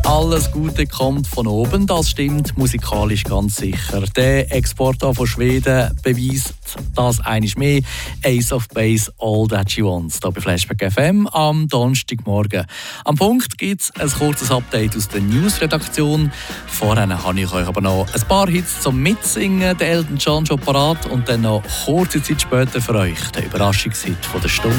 alles Gute kommt von oben, das stimmt musikalisch ganz sicher. Der Exporter von Schweden beweist das einiges mehr. Ace of Base, All That She Wants, hier bei Flashback FM am Donnerstagmorgen. Am Punkt gibt es ein kurzes Update aus der News-Redaktion. Vorher habe ich euch aber noch ein paar Hits zum Mitsingen, der Elton John schon parat und dann noch kurze Zeit später für euch der Überraschungshit von der Stunde.